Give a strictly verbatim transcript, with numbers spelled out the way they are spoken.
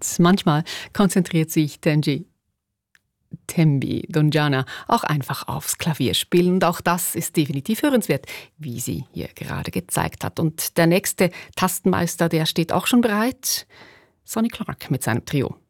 Und manchmal konzentriert sich Tenji Tembi Donjana auch einfach aufs Klavierspielen. Und auch das ist definitiv hörenswert, wie sie hier gerade gezeigt hat. Und der nächste Tastenmeister, der steht auch schon bereit. Sonny Clark mit seinem Trio.